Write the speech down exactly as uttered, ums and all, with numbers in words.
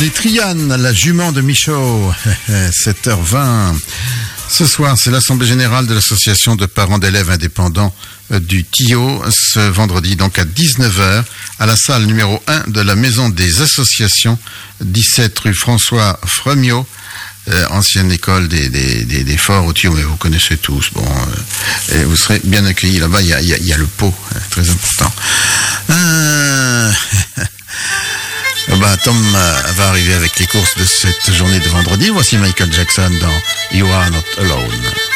Les Trianes, la jument de Michaud, sept heures vingt. Ce soir, c'est l'Assemblée Générale de l'Association de Parents d'Élèves Indépendants du Tillot, ce vendredi, donc à dix-neuf heures, à la salle numéro un de la Maison des Associations, dix-sept rue François Fremiot, euh, ancienne école des, des, des, des forts au Tillot, mais vous connaissez tous. Bon, euh, et vous serez bien accueillis là-bas. Il y a, il y a, il y a le pot, euh, très important. Euh... Bah, Tom euh, va arriver avec les courses de cette journée de vendredi. Voici Michael Jackson dans You Are Not Alone.